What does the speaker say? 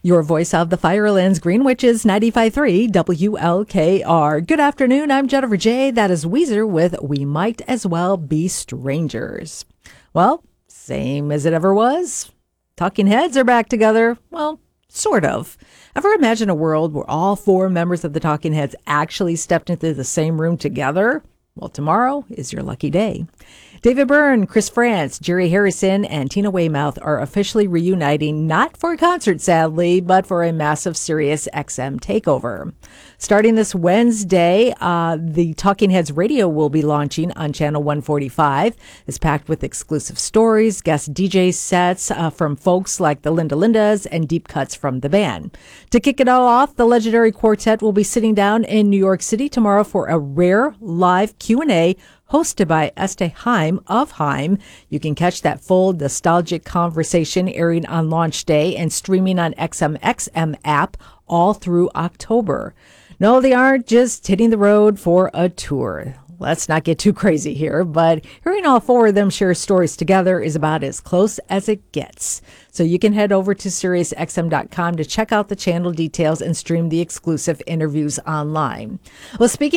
Your voice of the Firelands, Greenwich's 95.3 WLKR. Good afternoon, I'm Jennifer J. That is Weezer with We Might As Well Be Strangers. Well, same as it ever was. Talking Heads are back together. Well, sort of. Ever imagine a world where all four members of the Talking Heads actually stepped into the same room together? Well, tomorrow is your lucky day. David Byrne, Chris France, Jerry Harrison, and Tina Weymouth are officially reuniting, not for a concert, sadly, but for a massive Sirius XM takeover. Starting this Wednesday, the Talking Heads Radio will be launching on Channel 145. It's packed with exclusive stories, guest DJ sets from folks like the Linda Lindas, and deep cuts from the band. To kick it all off, the legendary quartet will be sitting down in New York City tomorrow for a rare live Q&A hosted by Este Haim of Haim. You can catch that full nostalgic conversation airing on launch day and streaming on XM app all through October. No, they aren't just hitting the road for a tour. Let's not get too crazy here, but hearing all four of them share stories together is about as close as it gets. So you can head over to SiriusXM.com to check out the channel details and stream the exclusive interviews online. Well, speaking